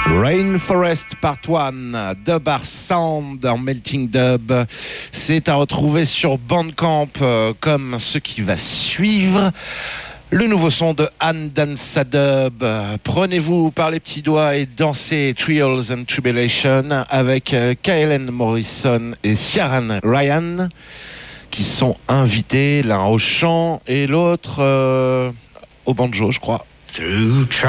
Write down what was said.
Rainforest Part 1, Dub Art Sound en Melting Dub. C'est à retrouver sur Bandcamp comme ce qui va suivre. Le nouveau son de Anne Dansa Dub. Prenez-vous par les petits doigts et dansez Trials and Tribulation avec Kaelen Morrison et Ciaran Ryan qui sont invités, l'un au chant et l'autre au banjo, je crois.